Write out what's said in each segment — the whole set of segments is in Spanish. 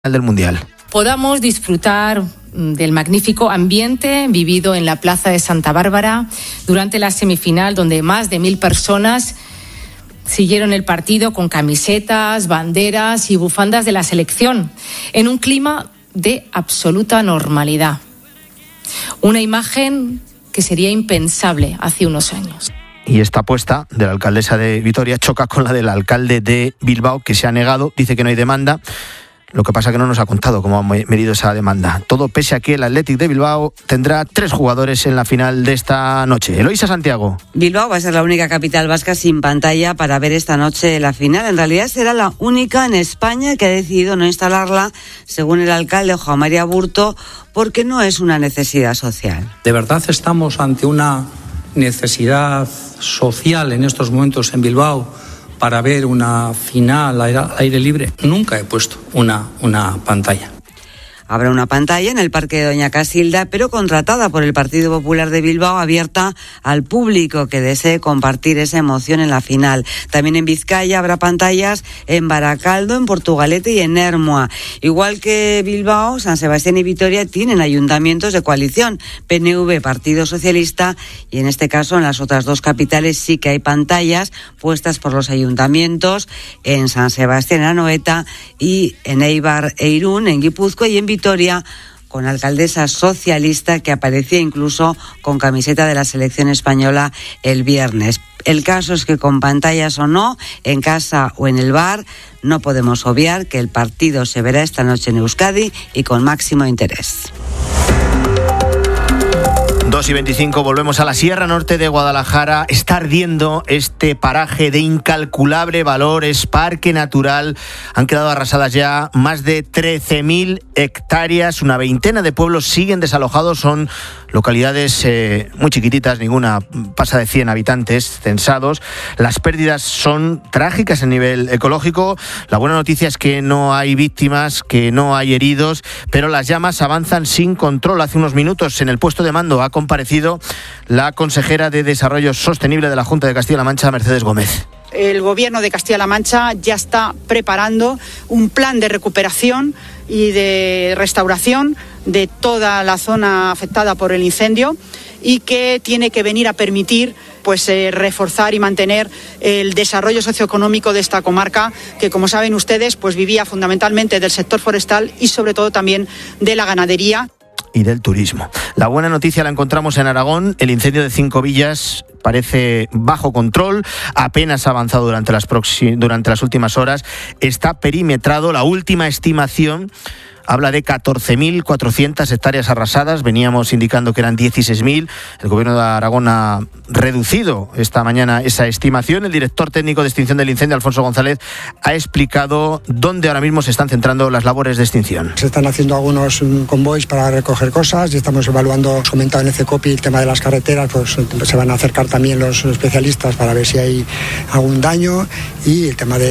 del Mundial. Podamos disfrutar del magnífico ambiente vivido en la Plaza de Santa Bárbara durante la semifinal, donde más de 1.000 personas siguieron el partido con camisetas, banderas y bufandas de la selección, en un clima de absoluta normalidad. Una imagen que sería impensable hace unos años. Y esta apuesta de la alcaldesa de Vitoria choca con la del alcalde de Bilbao, que se ha negado, dice que no hay demanda. Lo que pasa es que no nos ha contado cómo ha medido esa demanda. Todo pese a que el Athletic de Bilbao tendrá 3 jugadores en la final de esta noche. Eloísa Santiago. Bilbao va a ser la única capital vasca sin pantalla para ver esta noche la final. En realidad será la única en España que ha decidido no instalarla, según el alcalde Juan María Burto, porque no es una necesidad social. ¿De verdad estamos ante una necesidad social en estos momentos en Bilbao para ver una final al aire libre? Nunca he puesto una pantalla. Habrá una pantalla en el Parque de Doña Casilda, pero contratada por el Partido Popular de Bilbao, abierta al público que desee compartir esa emoción en la final. También en Vizcaya habrá pantallas en Baracaldo, en Portugalete y en Ermua. Igual que Bilbao, San Sebastián y Vitoria tienen ayuntamientos de coalición, PNV, Partido Socialista, y en este caso en las otras 2 capitales sí que hay pantallas puestas por los ayuntamientos, en San Sebastián, en Anoeta, y en Eibar e Irún, en Guipúzcoa, y en Vitoria, con alcaldesa socialista que aparecía incluso con camiseta de la selección española el viernes. El caso es que con pantallas o no, en casa o en el bar, no podemos obviar que el partido se verá esta noche en Euskadi y con máximo interés. 2:25, volvemos a la Sierra Norte de Guadalajara. Está ardiendo este paraje de incalculable valor, es parque natural. Han quedado arrasadas ya más de 13.000 hectáreas. Una veintena de pueblos siguen desalojados. Son localidades muy chiquititas, ninguna pasa de 100 habitantes censados. Las pérdidas son trágicas a nivel ecológico. La buena noticia es que no hay víctimas, que no hay heridos, pero las llamas avanzan sin control. Hace unos minutos en el puesto de mando ha comparecido la consejera de Desarrollo Sostenible de la Junta de Castilla-La Mancha, Mercedes Gómez. El Gobierno de Castilla-La Mancha ya está preparando un plan de recuperación y de restauración de toda la zona afectada por el incendio y que tiene que venir a permitir reforzar y mantener el desarrollo socioeconómico de esta comarca, que como saben ustedes vivía fundamentalmente del sector forestal y sobre todo también de la ganadería y del turismo. La buena noticia la encontramos en Aragón. El incendio de 5 villas parece bajo control, apenas ha avanzado durante las últimas horas. Está perimetrado. La última estimación habla de 14.400 hectáreas arrasadas. Veníamos indicando que eran 16.000. El Gobierno de Aragón ha reducido esta mañana esa estimación. El director técnico de extinción del incendio, Alfonso González, ha explicado dónde ahora mismo se están centrando las labores de extinción. Se están haciendo algunos convoys para recoger cosas y estamos evaluando, comentado en el CECOPI, el tema de las carreteras. Se van a acercar también los especialistas para ver si hay algún daño, y el tema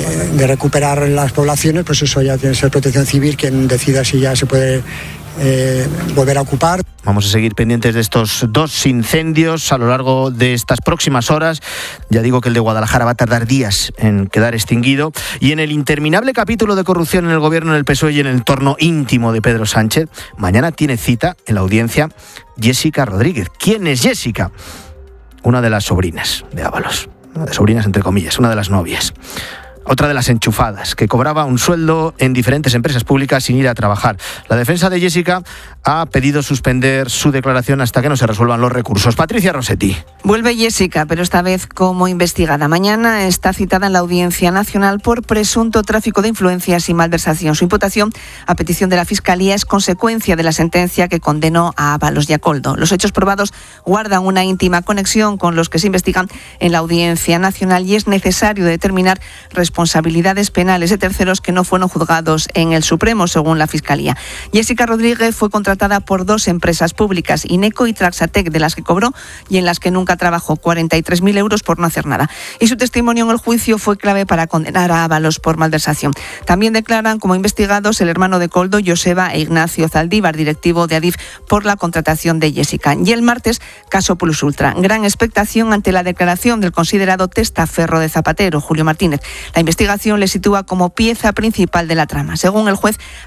de recuperar las poblaciones, eso ya tiene que ser Protección Civil quien decida si ya se puede volver a ocupar. Vamos a seguir pendientes de estos 2 incendios a lo largo de estas próximas horas. Ya digo que el de Guadalajara va a tardar días en quedar extinguido. Y en el interminable capítulo de corrupción en el Gobierno, en el PSOE y en el entorno íntimo de Pedro Sánchez, mañana tiene cita en la audiencia Jessica Rodríguez. ¿Quién es Jessica? Una de las sobrinas de Ábalos. Una de sobrinas entre comillas, una de las novias. Otra de las enchufadas, que cobraba un sueldo en diferentes empresas públicas sin ir a trabajar. La defensa de Jessica ha pedido suspender su declaración hasta que no se resuelvan los recursos. Patricia Rossetti. Vuelve Jessica, pero esta vez como investigada. Mañana está citada en la Audiencia Nacional por presunto tráfico de influencias y malversación. Su imputación, a petición de la Fiscalía, es consecuencia de la sentencia que condenó a Ábalos y a Koldo. Los hechos probados guardan una íntima conexión con los que se investigan en la Audiencia Nacional y es necesario determinar responsabilidades penales de terceros que no fueron juzgados en el Supremo, según la Fiscalía. Jessica Rodríguez fue contratada contratada por 2 empresas públicas, Ineco y Traxatec, de las que cobró y en las que nunca trabajó, 43.000 euros por no hacer nada. Y su testimonio en el juicio fue clave para condenar a Ábalos por malversación. También declaran como investigados el hermano de Koldo, Joseba, e Ignacio Zaldívar, directivo de Adif, por la contratación de Jessica. Y el martes, caso Plus Ultra. Gran expectación ante la declaración del considerado testaferro de Zapatero, Julio Martínez. La investigación le sitúa como pieza principal de la trama. Según el juez,